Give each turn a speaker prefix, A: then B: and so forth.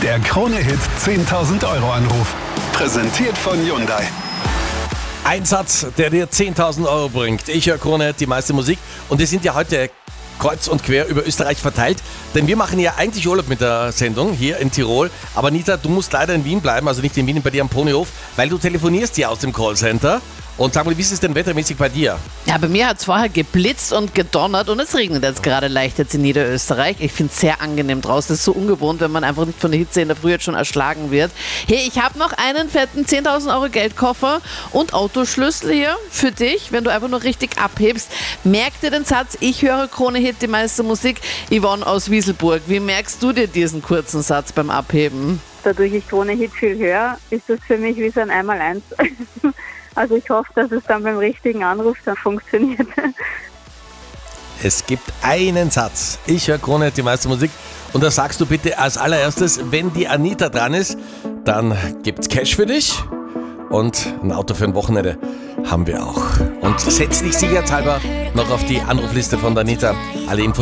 A: Der Krone-Hit 10.000 € Anruf. Präsentiert von Hyundai.
B: Ein Satz, der dir 10.000 € bringt. Ich höre Krone, die meiste Musik. Und wir sind ja heute kreuz und quer über Österreich verteilt. Denn wir machen ja eigentlich Urlaub mit der Sendung hier in Tirol. Aber Anita, du musst leider in Wien bleiben, also nicht in Wien, bei dir am Ponyhof, weil du telefonierst hier aus dem Callcenter. Und sag mal, wie ist es denn wettermäßig bei dir?
C: Ja, bei mir hat es vorher geblitzt und gedonnert und es regnet jetzt gerade leicht jetzt in Niederösterreich. Ich finde es sehr angenehm draußen. Das ist so ungewohnt, wenn man einfach nicht von der Hitze in der Früh jetzt schon erschlagen wird. Hey, ich habe noch einen fetten 10.000 € Geldkoffer und Autoschlüssel hier für dich, wenn du einfach nur richtig abhebst. Merk dir den Satz, ich höre Krone-Hit, die meiste Musik. Yvonne aus Wieselburg, wie merkst du dir diesen kurzen Satz beim Abheben?
D: Dadurch ich Krone-Hit viel höre, ist das für mich wie so ein Einmaleins. Also ich hoffe, dass es dann beim richtigen Anruf dann funktioniert.
B: Es gibt einen Satz. Ich höre Krone, die meiste Musik. Und da sagst du bitte als allererstes, wenn die Anita dran ist, dann gibt's Cash für dich. Und ein Auto für ein Wochenende haben wir auch. Und setz dich sicherheitshalber noch auf die Anrufliste von der Anita. Alle Infos